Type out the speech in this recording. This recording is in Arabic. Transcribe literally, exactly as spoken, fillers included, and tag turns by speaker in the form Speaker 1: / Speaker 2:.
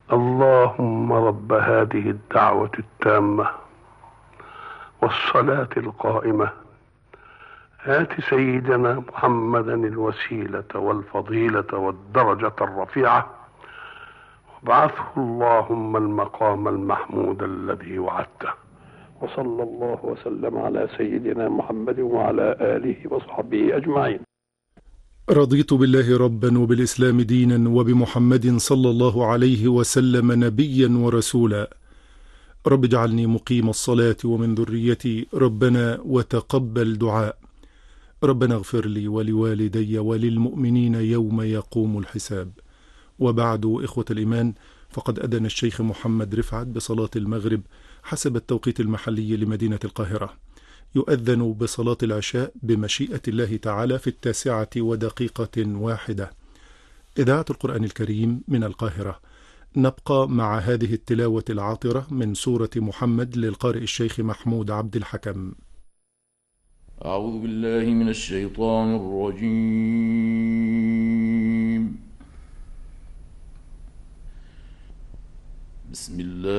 Speaker 1: اللهم رب هذه الدعوة التامة والصلاة القائمة آت سيدنا محمدا الوسيلة والفضيلة والدرجة الرفيعة وابعثه اللهم المقام المحمود الذي وعدته. وصلى الله وسلم على سيدنا محمد وعلى آله وصحبه أجمعين.
Speaker 2: رضيت بالله ربا وبالإسلام دينا وبمحمد صلى الله عليه وسلم نبيا ورسولا. رب اجعلني مقيم الصلاة ومن ذريتي ربنا وتقبل دعاء. ربنا اغفر لي ولوالدي وللمؤمنين يوم يقوم الحساب. وبعد، إخوة الإيمان، فقد أذن الشيخ محمد رفعت بصلاة المغرب حسب التوقيت المحلي لمدينة القاهرة. يؤذن بصلاة العشاء بمشيئة الله تعالى في التاسعة ودقيقة واحدة. إذاعة القرآن الكريم من القاهرة. نبقى مع هذه التلاوة العاطرة من سورة محمد للقارئ الشيخ محمود عبد الحكم.
Speaker 3: أعوذ بالله من الشيطان الرجيم. بسم الله